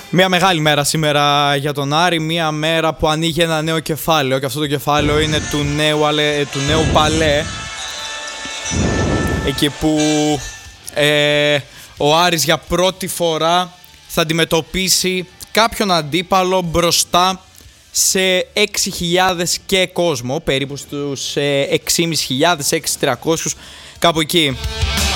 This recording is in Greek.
Μια μεγάλη μέρα σήμερα για τον Άρη, μια μέρα που ανοίγει ένα νέο κεφάλαιο και αυτό το κεφάλαιο είναι του νέου Παλέ, εκεί που ο Άρης για πρώτη φορά θα αντιμετωπίσει κάποιον αντίπαλο μπροστά σε 6.000 και κόσμο, περίπου στους 6.500, 6.300, κάπου εκεί.